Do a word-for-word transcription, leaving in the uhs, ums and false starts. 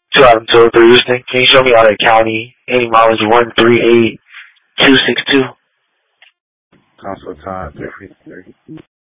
two thousand two oh three Houston. Can you show me all the county? Any mileage one three eight two six two. Console time three fifty-three.